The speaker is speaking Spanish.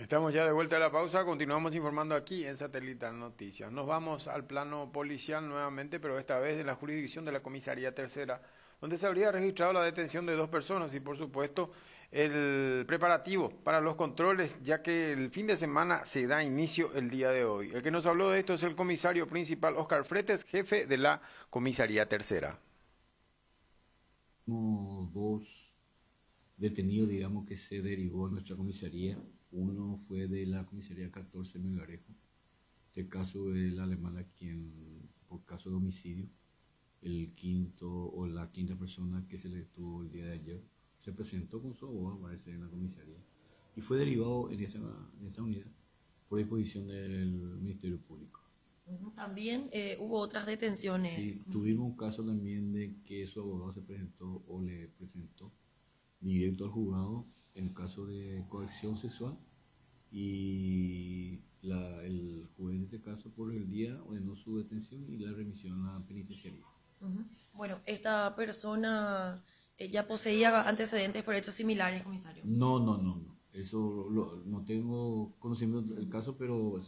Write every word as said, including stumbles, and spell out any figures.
Estamos ya de vuelta a la pausa, continuamos informando aquí en Satelital Noticias. Nos vamos al plano policial nuevamente, pero esta vez en la jurisdicción de la Comisaría Tercera, donde se habría registrado la detención de dos personas y por supuesto el preparativo para los controles, ya que el fin de semana se da inicio el día de hoy. El que nos habló de esto es el comisario principal Oscar Fretes, jefe de la Comisaría Tercera. Tenemos dos detenidos, digamos, que se derivó a nuestra comisaría. Uno fue de la comisaría catorce Melgarejo. Este caso es el alemán a quien, por caso de homicidio, el quinto o la quinta persona que se le detuvo el día de ayer, se presentó con su abogado, parece, en la comisaría y fue derivado en esta, en esta unidad por disposición del Ministerio Público. También eh, hubo otras detenciones. Sí, tuvimos un caso también de que su abogado se presentó o le presentó directo al juzgado en caso de coerción sexual y la, el juez de este caso por el día ordenó su detención y la remisión a la penitenciaría. Uh-huh. Bueno, esta persona eh, ya poseía antecedentes por hechos similares, comisario. No, no, no, no. Eso lo, no tengo conocimiento del caso, pero